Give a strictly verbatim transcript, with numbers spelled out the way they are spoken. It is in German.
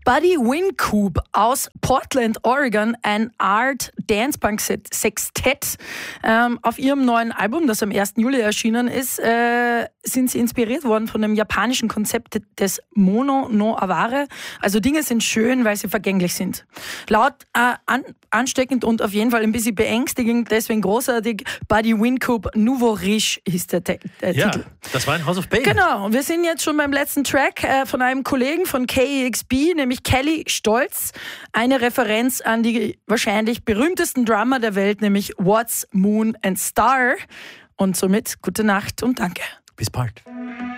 Buddy Wincoup aus Portland, Oregon, ein Art Dance Punk Sextett. Ähm, auf ihrem neuen Album, das am ersten Juli erschienen ist, äh, sind sie inspiriert worden von dem japanischen Konzept des Mono no Aware. Also Dinge sind schön, weil sie vergänglich sind. Laut, äh, an, ansteckend und auf jeden Fall ein bisschen beängstigend, deswegen großartig. Buddy Wincoup Nouveau Riche hieß der, Te- der ja, Titel. Das war ein House of Pain. Genau, und wir sind jetzt schon beim letzten Track äh, von einem Kollegen von K E X B, nämlich Kelly Stolz. Eine Referenz an die wahrscheinlich berühmtesten Drummer der Welt, nämlich Watts, Moon and Star. Und somit gute Nacht und danke. Bis bald.